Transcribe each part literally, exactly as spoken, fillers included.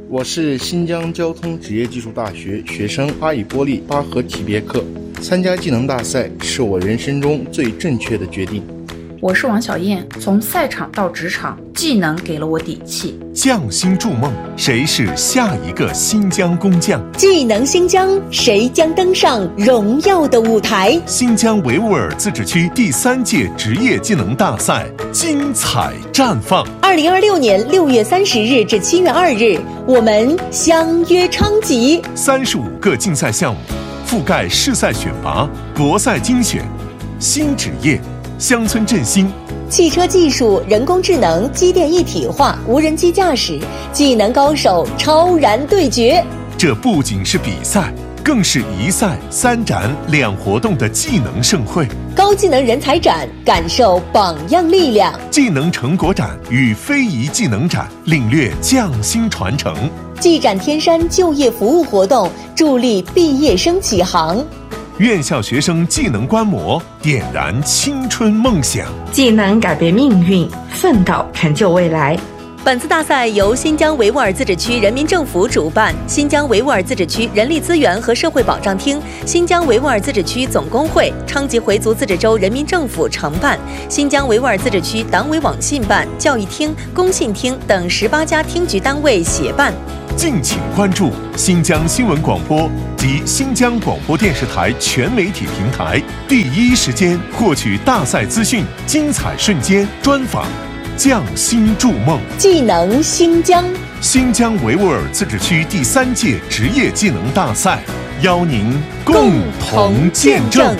我是新疆交通职业技术大学学生阿以波利巴合体别克。参加技能大赛是我人生中最正确的决定。 我是王小燕，从赛场到职场，技能给了我底气。 匠心筑梦，谁是下一个新疆工匠？ 技能新疆，谁将登上荣耀的舞台？ 新疆维吾尔自治区第三届职业技能大赛精彩绽放。 二零二六年六月三十日至七月二日，我们相约昌吉。 三十五个竞赛项目，覆盖市赛选拔、国赛精选、新职业、乡村振兴、 汽车技术、人工智能、机电一体化、无人机驾驶，技能高手超然对决。 这不仅是比赛，更是一赛三展两活动的技能盛会。 高技能人才展，感受榜样力量； 技能成果展与非遗技能展，领略匠心传承。 技展天山就业服务活动，助力毕业生起航。 院校学生技能观摩，点燃青春梦想。 技能改变命运，奋斗成就未来。 本次大赛由新疆维吾尔自治区人民政府主办，新疆维吾尔自治区人力资源和社会保障厅、新疆维吾尔自治区总工会、昌吉回族自治州人民政府承办，新疆维吾尔自治区党委网信办、教育厅、工信厅等十八家厅局单位协办。 敬请关注新疆新闻广播及新疆广播电视台全媒体平台，第一时间获取大赛资讯，精彩瞬间专访，匠心筑梦。 技能新疆， 新疆维吾尔自治区第三届职业技能大赛，邀您共同见证。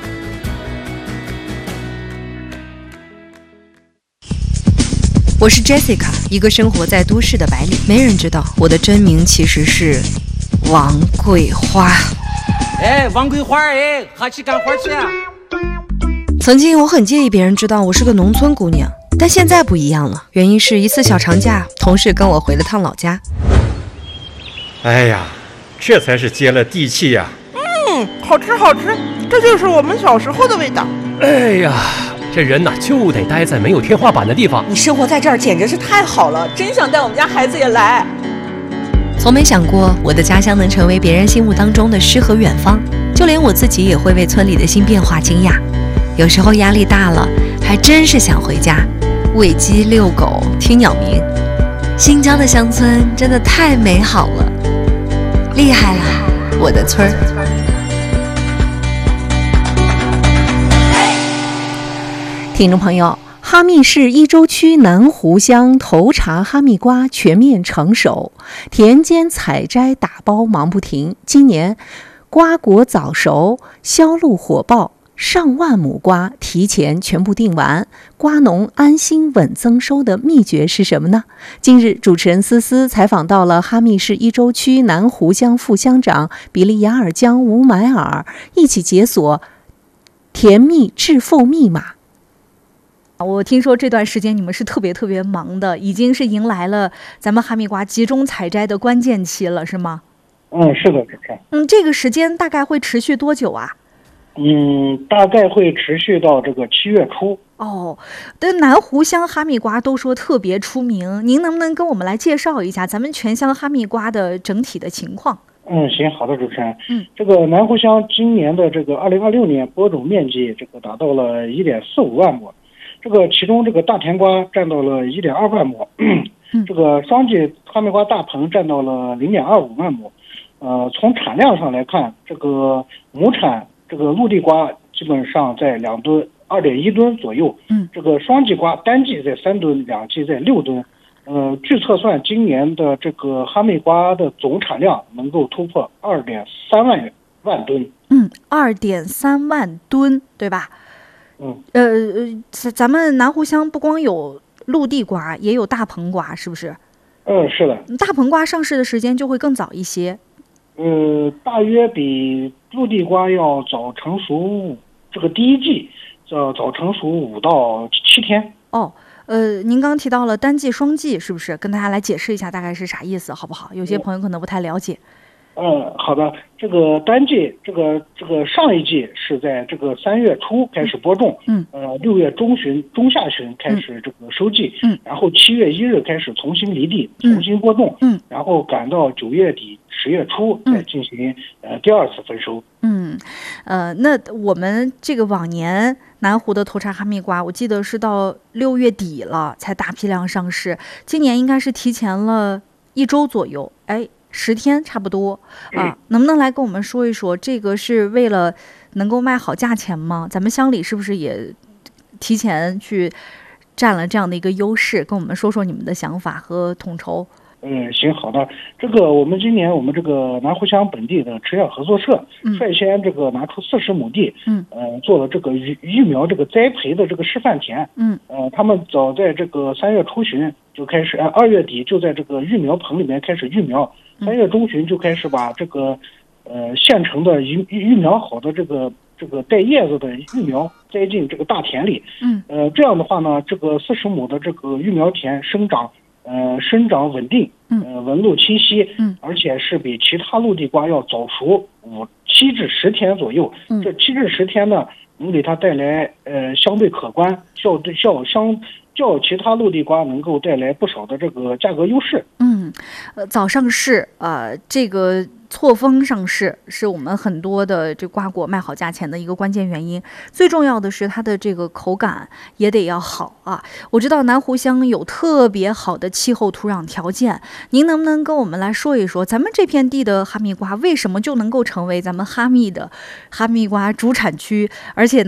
我是 Jessica， 一个生活在都市的白领。没人知道我的真名其实是王桂花。 哎，王桂花，哎，哈去干活去啊！ 曾经我很介意别人知道我是个农村姑娘，但现在不一样了。原因是一次小长假，同事跟我回了趟老家。 哎呀，这才是接了地气呀！ 嗯，好吃好吃，这就是我们小时候的味道。 哎呀，这人呐就得待在没有天花板的地方。 你生活在这儿简直是太好了，真想带我们家孩子也来。 从没想过我的家乡能成为别人心目当中的诗和远方，就连我自己也会为村里的新变化惊讶。有时候压力大了，还真是想回家，喂鸡、遛狗、听鸟鸣。新疆的乡村真的太美好了，厉害了，我的村儿！ 听众朋友，哈密市伊州区南湖乡头茬哈密瓜全面成熟，田间采摘打包忙不停。今年瓜果早熟，销路火爆，上万亩瓜提前全部订完。瓜农安心稳增收的秘诀是什么呢？近日，主持人思思采访到了哈密市伊州区南湖乡副乡长比利亚尔江吴买尔，一起解锁甜蜜致富密码。 我听说这段时间你们是特别特别忙的，已经是迎来了咱们哈密瓜集中采摘的关键期了，是吗？ 嗯，是的，主持人。 嗯，这个时间大概会持续多久啊？ 嗯，大概会持续到这个七月初。 哦，但南湖乡哈密瓜都说特别出名，您能不能跟我们来介绍一下咱们全乡哈密瓜的整体的情况？ 嗯，行，好的，主持人。 嗯， 这个南湖乡今年的这个二零二六年播种面积这个达到了一点四五万亩。这个其中这个大甜瓜占到了一点二万亩，这个双季哈密瓜大棚占到了零点二五万亩。呃，从产量上来看，这个亩产这个陆地瓜基本上在两吨、二点一吨左右。 嗯， 这个双季瓜单季在三吨，两季在六吨。呃，据测算，今年的这个哈密瓜的总产量能够突破二点三万万吨。 嗯，二点三万吨，对吧？ 嗯， 呃，咱们南湖乡不光有陆地瓜，也有大棚瓜，是不是？ 嗯，是的。 大棚瓜上市的时间就会更早一些。 呃，大约比陆地瓜要早成熟，这个第一季要早成熟五到七天。 哦，呃，您刚提到了单季、双季，是不是？跟大家来解释一下大概是啥意思，好不好？有些朋友可能不太了解。 嗯，好的。这个单季，这个这个上一季是在这个三月初开始播种， 嗯， 呃，六月中旬、中下旬开始这个收季， 嗯， 然后七月一日开始重新离地，重新播种， 嗯， 然后赶到九月底、十月初再进行、嗯、呃第二次丰收。 嗯，呃，那我们这个往年南湖的头茬哈密瓜，我记得是到六月底了才大批量上市，今年应该是提前了一周左右，哎。十天差不多啊，能不能来跟我们说一说，这个是为了能够卖好价钱吗？咱们乡里是不是也提前去占了这样的一个优势？跟我们说说你们的想法和统筹。 嗯，行，好的。这个我们今年我们这个南湖乡本地的吃药合作社、嗯、率先这个拿出四十亩地， 嗯， 呃，做了这个育育苗这个栽培的这个示范田， 嗯， 呃，他们早在这个三月初旬就开始，呃，二月底就在这个育苗棚里面开始育苗，三月中旬就开始把这个呃现成的育育苗好的这个这个带叶子的育苗栽进这个大田里， 嗯， 呃，这样的话呢，这个四十亩的这个育苗田生长。呃，生长稳定，呃，纹路清晰， 嗯， 而且是比其他陆地瓜要早熟五七至十天左右。 嗯， 这七至十天呢，能给它带来呃相对可观，较对较相较其他陆地瓜能够带来不少的这个价格优势。 嗯，呃，早上市啊、呃，这个。错峰上市是我们很多的这瓜果卖好价钱的一个关键原因，最重要的是它的这个口感也得要好啊。我知道南湖乡有特别好的气候土壤条件，您能不能跟我们来说一说，咱们这片地的哈密瓜为什么就能够成为咱们哈密的哈密瓜主产区，而且